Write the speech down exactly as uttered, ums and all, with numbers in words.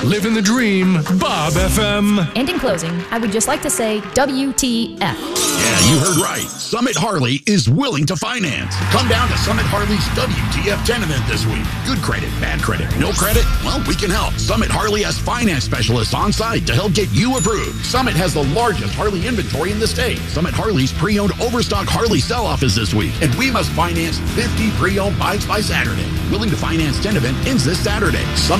Living the dream, Bob F M. And in closing, I would just like to say W T F. Yeah, you heard right. Summit Harley is willing to finance. Come down to Summit Harley's W T F ten event this week. Good credit, bad credit, no credit? Well, we can help. Summit Harley has finance specialists on site to help get you approved. Summit has the largest Harley inventory in the state. Summit Harley's pre-owned overstock Harley sell-off is this week, and we must finance fifty pre-owned bikes by Saturday. Willing to finance ten event ends this Saturday. Summit